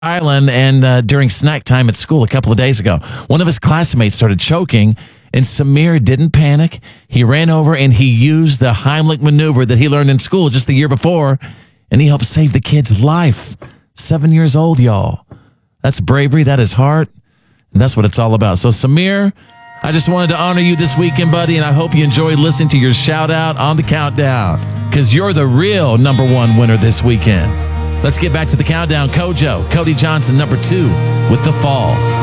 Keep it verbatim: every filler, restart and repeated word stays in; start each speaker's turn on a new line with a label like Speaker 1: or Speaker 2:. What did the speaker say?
Speaker 1: Island, and uh, during snack time at school a couple of days ago, one of his classmates started choking, and Samir didn't panic. He ran over and he used the Heimlich maneuver that he learned in school just the year before, and he helped save the kid's life. Seven years old, y'all. That's bravery. That is heart. And that's what it's all about. So, Samir, I just wanted to honor you this weekend, buddy, and I hope you enjoyed listening to your shout out on the countdown, because you're the real number one winner this weekend. Let's get back to the countdown. Kojo, Cody Johnson, number two, with The Fall.